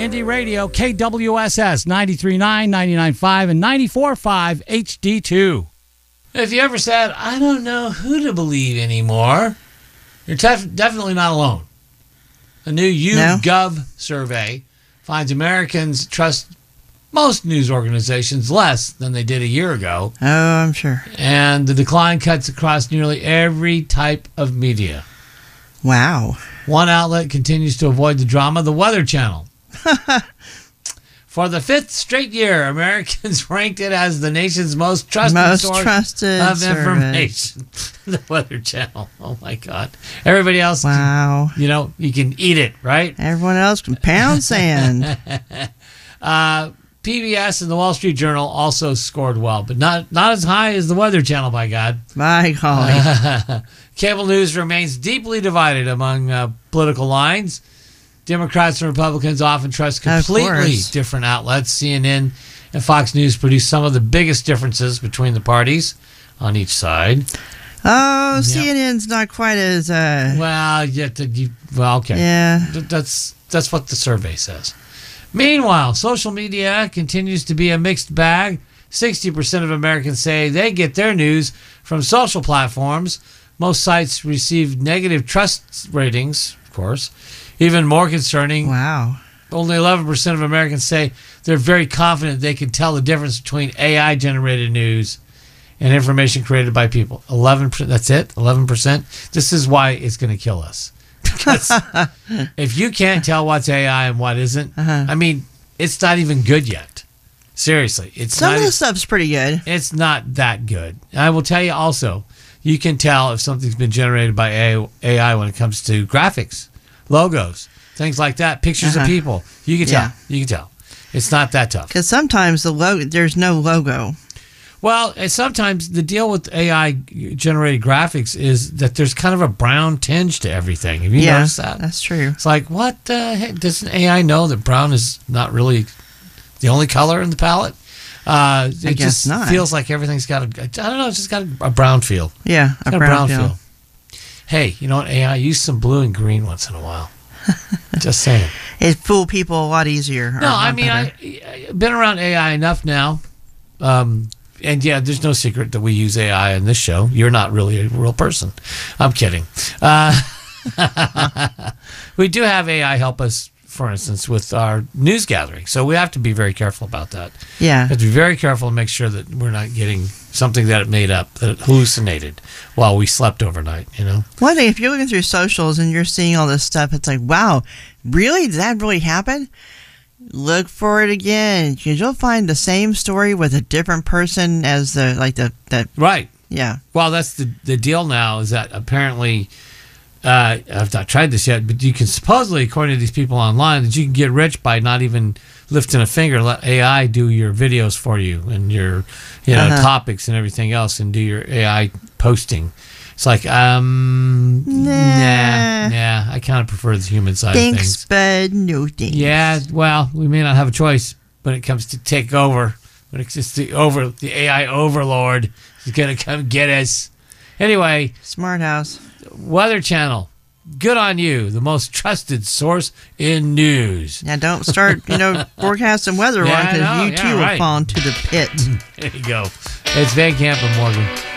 Indie Radio, KWSS 93.9, 99.5, and 94.5 HD2. If you ever said, I don't know who to believe anymore, you're definitely not alone. A new YouGov survey finds Americans trust most news organizations less than they did a year ago. Oh, I'm sure. And the decline cuts across nearly every type of media. Wow. One outlet continues to avoid the drama, the Weather Channel. For the 5th straight year, Americans ranked it as the nation's most trusted source of information. The Weather Channel. Oh, my God. Everybody else, wow. You can eat it, right? Everyone else can pound sand. PBS and the Wall Street Journal also scored well, but not as high as the Weather Channel, by God. My golly. Cable news remains deeply divided among political lines. Democrats and Republicans often trust completely different outlets. CNN and Fox News produce some of the biggest differences between the parties on each side. Oh, yep. CNN's not quite as... okay. Yeah. That's what the survey says. Meanwhile, social media continues to be a mixed bag. 60% of Americans say they get their news from social platforms. Most sites receive negative trust ratings, of course. Even more concerning, only 11% of Americans say they're very confident they can tell the difference between AI-generated news and information created by people. 11%, that's it? 11%? This is why it's going to kill us. Because if you can't tell what's AI and what isn't, I mean, it's not even good yet. Seriously. Some of the stuff's pretty good. It's not that good. I will tell you also, you can tell if something's been generated by AI when it comes to graphics, logos, things like that, pictures of people. You can tell. You can tell. It's not that tough. Because sometimes there's no logo. Well, and sometimes the deal with AI-generated graphics is that there's kind of a brown tinge to everything. Have you noticed that? That's true. It's like, what the heck? Doesn't AI know that brown is not really the only color in the palette? I guess not. Feels like everything's got it's just got a brown feel. Yeah, a brown feel. Hey, you know what, AI? Use some blue and green once in a while. Just saying. It fool people a lot easier. No, I mean, I've been around AI enough now. And yeah, there's no secret that we use AI in this show. You're not really a real person. I'm kidding. We do have AI help us, for instance, with our news gathering. So we have to be very careful about that. Yeah. We have to be very careful to make sure that we're not getting something that it made up, that it hallucinated while we slept overnight, One thing, if you're looking through socials and you're seeing all this stuff, it's like, wow, really? Did that really happen? Look for it again, because you'll find the same story with a different person as right. Yeah. Well, that's the deal now, is that apparently I've not tried this yet, but you can supposedly, according to these people online, that you can get rich by not even lifting a finger and let AI do your videos for you and your topics and everything else, and do your AI posting. It's like, nah, I kind of prefer the human side of things. Thanks, but no thanks. Yeah, well, we may not have a choice when it comes to take over. When it's just the AI overlord is going to come get us. Anyway. Smart house. Weather Channel. Good on you. The most trusted source in news. Now, don't start, forecasting weather wrong, because you too will fall into the pit. There you go. It's Van Camp and Morgan.